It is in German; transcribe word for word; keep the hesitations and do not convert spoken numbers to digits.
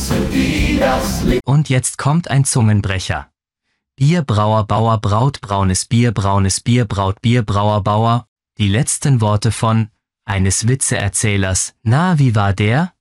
Und jetzt kommt ein Zungenbrecher. Bier, Brauer, Bauer, Braut, braunes Bier, braunes Bier, Braut, Bier, Brauer, Bauer. Die letzten Worte von eines Witzeerzählers. Na, wie war der?